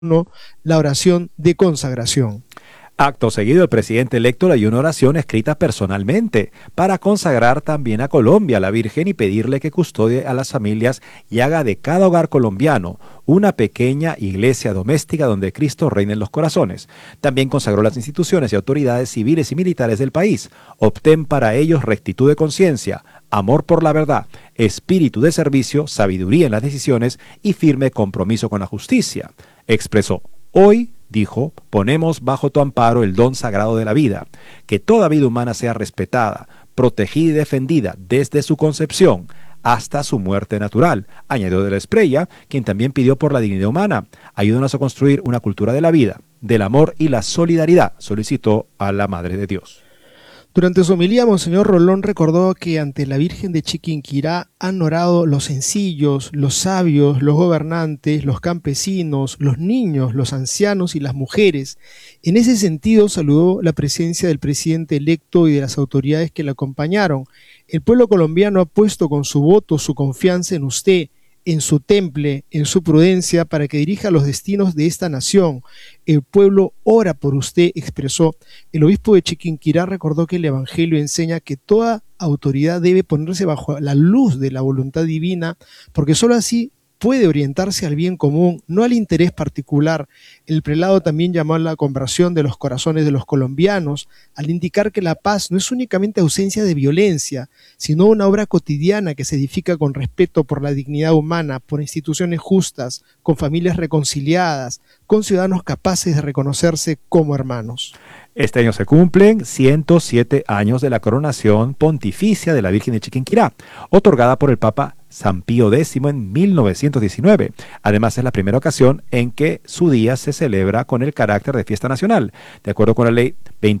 la oración de consagración. Acto seguido, el presidente electo leyó una oración escrita personalmente para consagrar también a Colombia a la Virgen y pedirle que custodie a las familias y haga de cada hogar colombiano una pequeña iglesia doméstica donde Cristo reine en los corazones. También consagró las instituciones y autoridades civiles y militares del país. Obtén para ellos rectitud de conciencia, amor por la verdad, espíritu de servicio, sabiduría en las decisiones y firme compromiso con la justicia. Expresó: hoy, dijo, ponemos bajo tu amparo el don sagrado de la vida, que toda vida humana sea respetada, protegida y defendida desde su concepción hasta su muerte natural. Añadió de la Espriella, quien también pidió por la dignidad humana. Ayúdanos a construir una cultura de la vida, del amor y la solidaridad, solicitó a la Madre de Dios. Durante su homilía, Monseñor Rolón recordó que ante la Virgen de Chiquinquirá han orado los sencillos, los sabios, los gobernantes, los campesinos, los niños, los ancianos y las mujeres. En ese sentido, saludó la presencia del presidente electo y de las autoridades que le acompañaron. El pueblo colombiano ha puesto con su voto su confianza en usted, en su temple, en su prudencia, para que dirija los destinos de esta nación. El pueblo ora por usted, expresó. El obispo de Chiquinquirá recordó que el Evangelio enseña que toda autoridad debe ponerse bajo la luz de la voluntad divina, porque sólo así puede orientarse al bien común, no al interés particular. El prelado también llamó a la conversión de los corazones de los colombianos, al indicar que la paz no es únicamente ausencia de violencia, sino una obra cotidiana que se edifica con respeto por la dignidad humana, por instituciones justas, con familias reconciliadas, con ciudadanos capaces de reconocerse como hermanos. Este año se cumplen 107 años de la coronación pontificia de la Virgen de Chiquinquirá, otorgada por el Papa San Pío X en 1919. Además, es la primera ocasión en que su día se celebra con el carácter de fiesta nacional, de acuerdo con la Ley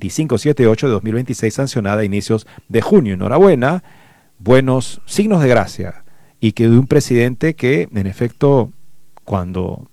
2578 de 2026, sancionada a inicios de junio. Enhorabuena, buenos signos de gracia, y que de un presidente que, en efecto, cuando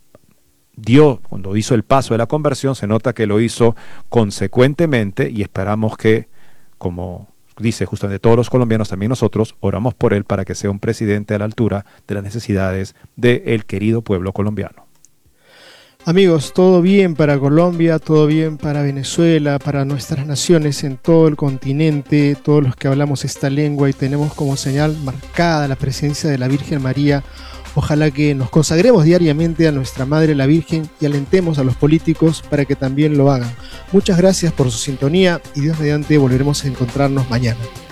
hizo el paso de la conversión, se nota que lo hizo consecuentemente, y esperamos que, como dice justamente todos los colombianos, también nosotros oramos por él para que sea un presidente a la altura de las necesidades del querido pueblo colombiano. Amigos, todo bien para Colombia, todo bien para Venezuela, para nuestras naciones en todo el continente, todos los que hablamos esta lengua y tenemos como señal marcada la presencia de la Virgen María. Ojalá que nos consagremos diariamente a nuestra Madre la Virgen y alentemos a los políticos para que también lo hagan. Muchas gracias por su sintonía y Dios mediante volveremos a encontrarnos mañana.